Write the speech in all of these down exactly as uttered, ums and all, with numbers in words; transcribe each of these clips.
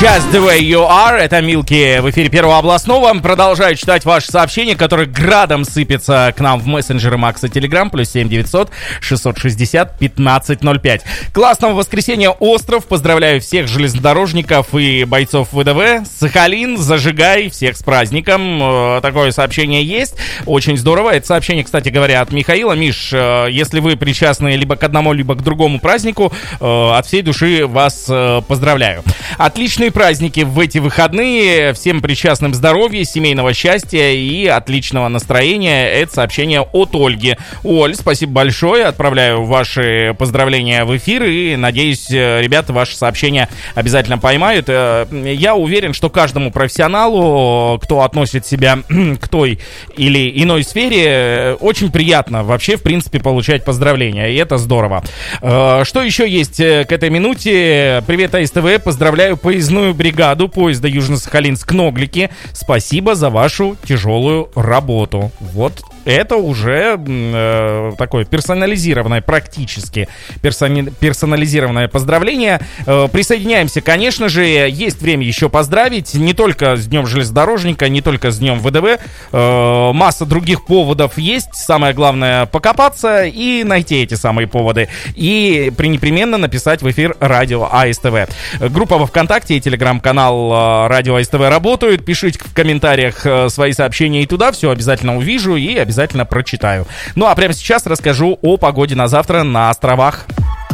Just the way you are. Это Милки в эфире Первого областного. Продолжаю читать ваши сообщения, которые градом сыпятся к нам в мессенджеры Макса Телеграм. Плюс семь девятьсот шестьсот шестьдесят пятнадцать ноль пять. Классного воскресенья, остров. Поздравляю всех железнодорожников и бойцов ВДВ. Сахалин, зажигай. Всех с праздником. Такое сообщение есть. Очень здорово. Это сообщение, кстати говоря, от Михаила. Миш, если вы причастны либо к одному, либо к другому празднику, от всей души вас поздравляю. Отличные праздники в эти выходные. Всем причастным здоровья, семейного счастья и отличного настроения. Это сообщение от Ольги. Оль, спасибо большое. Отправляю ваши поздравления в эфир. И надеюсь, ребята, ваши сообщения обязательно поймают. Я уверен, что каждому профессионалу, кто относит себя к той или иной сфере, очень приятно вообще, в принципе, получать поздравления. И это здорово. Что еще есть к этой минуте? Привет, АСТВ. Поздравляю поездную бригаду поезда Южно-Сахалинск-Ноглики. Спасибо за вашу тяжелую работу. Вот это уже э, такое персонализированное, практически персони- персонализированное поздравление. Э, присоединяемся, конечно же. Есть время еще поздравить. Не только с Днем железнодорожника, не только с Днем ВДВ. Э, масса других поводов есть. Самое главное — покопаться и найти эти самые поводы. И пренепременно написать в эфир радио АСТВ. Группа во ВКонтакте и телеграм-канал радио АСТВ работают. Пишите в комментариях свои сообщения и туда. Все обязательно увижу и обязательно Обязательно прочитаю. Ну а прямо сейчас расскажу о погоде на завтра на островах.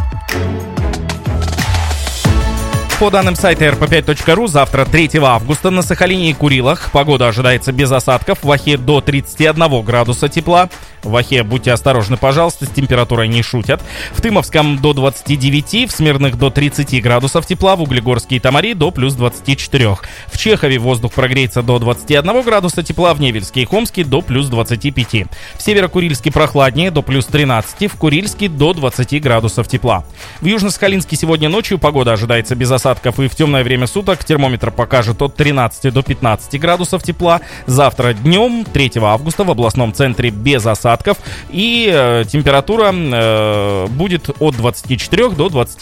По данным сайта эр пэ пять точка ру, завтра, третьего августа, на Сахалине и Курилах погода ожидается без осадков. В Охе до тридцати одного градуса тепла. В Охе будьте осторожны, пожалуйста, с температурой не шутят. В Тымовском до двадцати девяти, в Смирных до тридцати градусов тепла, в Углегорске и Тамари до плюс двадцати четырёх. В Чехове воздух прогреется до двадцати одного градуса тепла, в Невельске и Хомске до плюс двадцати пяти. В Северо-Курильске прохладнее, до плюс тринадцати, в Курильске до двадцати градусов тепла. В Южно-Сахалинске сегодня ночью погода ожидается без осадков. И в темное время суток термометр покажет от тринадцати до пятнадцати градусов тепла. Завтра днем, третьего августа, в областном центре без осадков. И э, температура э, будет от двадцати четырёх до двадцати